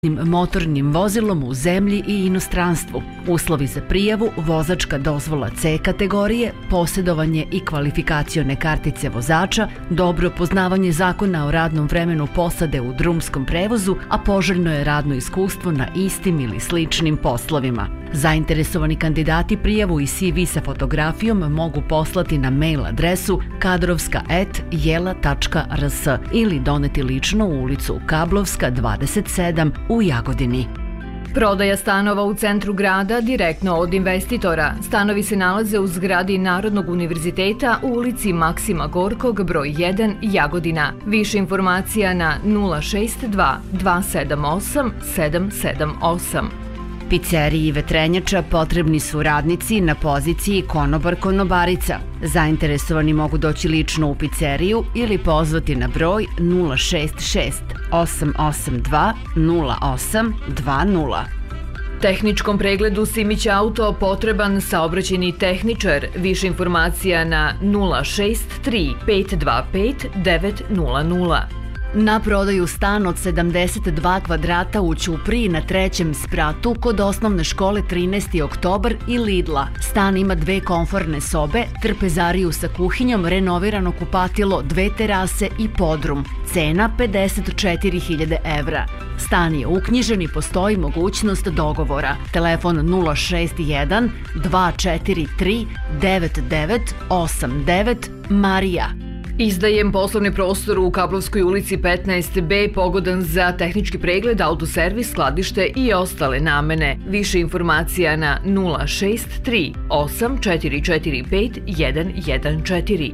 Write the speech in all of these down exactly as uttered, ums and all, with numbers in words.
motornim vozilom u zemlji i inostranstvu. Uslovi za prijavu, vozačka dozvola C kategorije, posjedovanje i kvalifikacione kartice vozača, dobro poznavanje zakona o radnom vremenu posade u drumskom prevozu, a poželjno je radno iskustvo na istim ili sličnim poslovima. Zainteresovani kandidati prijavu i C V sa fotografijom mogu poslati na mail adresu kadrovska et jela tačka r s ili doneti lično u ulicu Kablovska dvadeset sedam u Jagodini. Prodaja stanova u centru grada direktno od investitora. Stanovi se nalaze u zgradi Narodnog univerziteta u ulici Maksima Gorkog, broj jedan, Jagodina. Više informacija na nula šest dva dva sedam osam sedam sedam osam. Pizzeriji Vetrenjača potrebni su radnici na poziciji konobar-konobarica. Zainteresovani mogu doći lično u pizzeriju ili pozvati na broj nula šest šest osam osam dva nula osam dva nula. Tehničkom pregledu Simić Auto potreban saobraćajni tehničar. Više informacija na nula šest tri pet dva pet devet nula nula. Na prodaju stan od sedamdeset dva kvadrata u Ćupriji na trećem spratu kod osnovne škole trinaesti oktobar i Lidla. Stan ima dve komforne sobe, trpezariju sa kuhinjom, renovirano kupatilo, dve terase i podrum. Cena pedeset četiri hiljade evra. Stan je uknjižen i postoji mogućnost dogovora. Telefon nula šest jedan dva četiri tri devet devet osam devet Marija. Izdajem poslovni prostor u Kablovskoj ulici petnaest be pogodan za tehnički pregled, autoservis, skladište i ostale namene. Više informacija na nula šest tri osam četiri četiri pet jedan jedan četiri.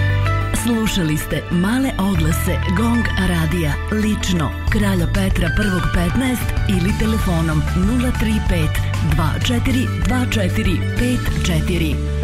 Slušali ste male oglase Gong radija lično Kralja Petra prvog petnaest ili telefonom nula tri pet dva četiri dva četiri pet četiri.